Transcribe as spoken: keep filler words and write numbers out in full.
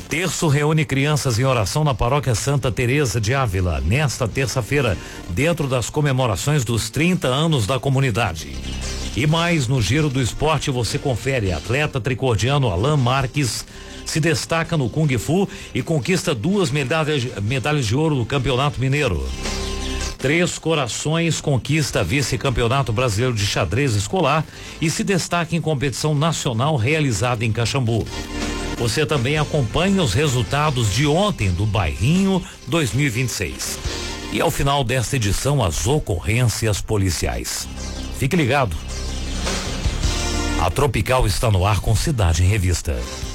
Terço reúne crianças em oração na paróquia Santa Teresa de Ávila, nesta terça-feira, dentro das comemorações dos trinta anos da comunidade. E mais, no Giro do Esporte você confere, atleta tricordiano Alan Marques se destaca no Kung Fu e conquista duas medalhas, medalhas de ouro no Campeonato Mineiro. Três Corações conquista vice-campeonato brasileiro de xadrez escolar e se destaca em competição nacional realizada em Caxambu. Você também acompanha os resultados de ontem do Bairrinho dois mil e vinte e seis. E ao final desta edição, as ocorrências policiais. Fique ligado. A Tropical está no ar com Cidade em Revista.